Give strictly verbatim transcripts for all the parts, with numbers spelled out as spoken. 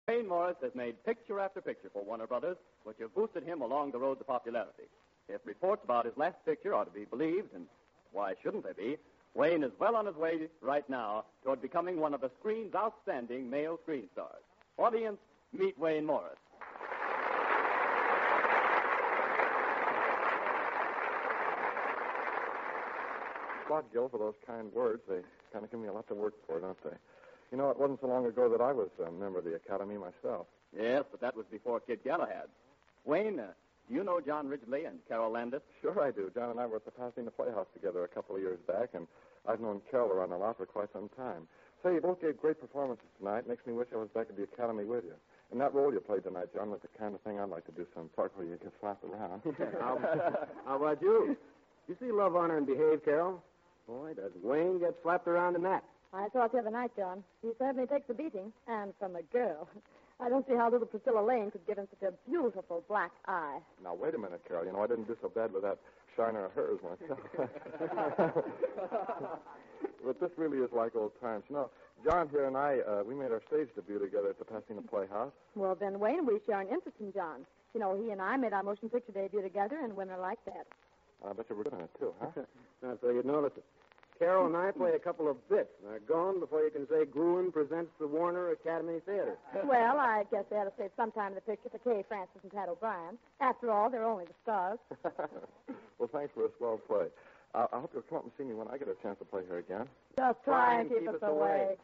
Wayne Morris has made picture after picture for Warner Brothers, which have boosted him along the road to popularity. If reports about his last picture are to be believed, and why shouldn't they be, Wayne is well on his way right now toward becoming one of the screen's outstanding male screen stars. Audience, meet Wayne Morris. Thanks a lot, Gil, for those kind words. They kind of give me a lot to work for, don't they? You know, it wasn't so long ago that I was a member of the Academy myself. Yes, but that was before Kid Galahad. Wayne, uh, do you know John Ridgely and Carol Landis? Sure I do. John and I were at the Pasadena Playhouse together a couple of years back, and I've known Carol around a lot for quite some time. Say, you both gave great performances tonight. Makes me wish I was back at the Academy with you. And that role you played tonight, John, was the kind of thing I'd like to do some part where you can flap around. how, how about you? You see Love, Honor, and Behave, Carol? Boy, does Wayne get slapped around in that. I saw it the other night, John. He certainly takes a beating, and from a girl. I don't see how little Priscilla Lane could give him such a beautiful black eye. Now, wait a minute, Carol. You know, I didn't do so bad with that shiner of hers myself. But this really is like old times. You know, John here and I, uh, we made our stage debut together at the Pasadena Playhouse. Well, then, Wayne, we share an interest in John. You know, he and I made our motion picture debut together, and women like that. I bet you were good in it, too, huh? Now, so you'd notice it. Carol and I play a couple of bits, and they're gone before you can say Gruen presents the Warner Academy Theater. Well, I guess they ought to save some time in the picture for Kay Francis and Pat O'Brien. After all, they're only the stars. Well, thanks for a swell play. Uh, I hope you'll come up and see me when I get a chance to play here again. Just try and keep, keep us, us away. away.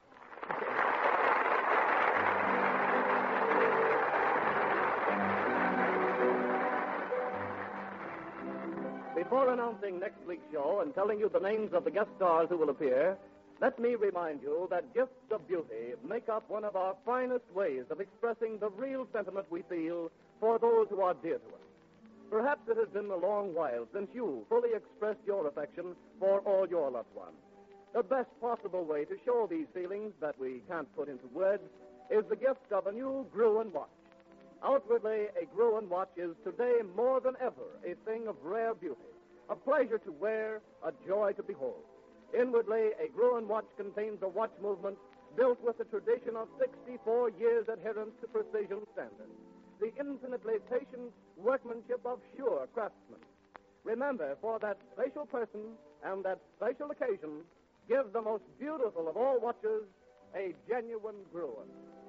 Before announcing next week's show and telling you the names of the guest stars who will appear, let me remind you that gifts of beauty make up one of our finest ways of expressing the real sentiment we feel for those who are dear to us. Perhaps it has been a long while since you fully expressed your affection for all your loved ones. The best possible way to show these feelings that we can't put into words is the gift of a new Gruen watch. Outwardly, a Gruen watch is today more than ever a thing of rare beauty, a pleasure to wear, a joy to behold. Inwardly, a Gruen watch contains a watch movement built with the tradition of sixty-four years' adherence to precision standards, the infinitely patient workmanship of sure craftsmen. Remember, for that special person and that special occasion, give the most beautiful of all watches a genuine Gruen.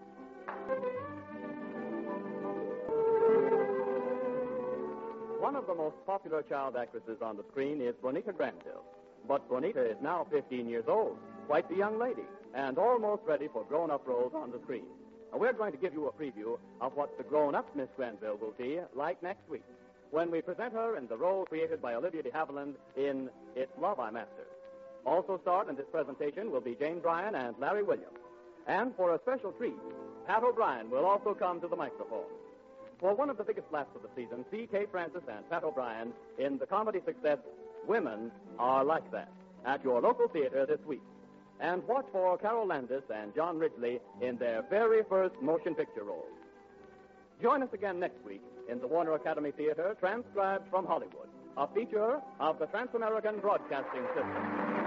One of the most popular child actresses on the screen is Bonita Granville. But Bonita is now fifteen years old, quite the young lady, and almost ready for grown-up roles on the screen. Now, we're going to give you a preview of what the grown-up Miss Granville will be like next week, when we present her in the role created by Olivia de Havilland in It's Love I'm After. Also starred in this presentation will be Jane Bryan and Larry Williams. And for a special treat, Pat O'Brien will also come to the microphone. For one of the biggest laughs of the season, see Kay Francis and Pat O'Brien in the comedy success Women Are Like That at your local theater this week. And watch for Carol Landis and John Ridgely in their very first motion picture roles. Join us again next week in the Warner Academy Theater, transcribed from Hollywood, a feature of the Trans-American Broadcasting System.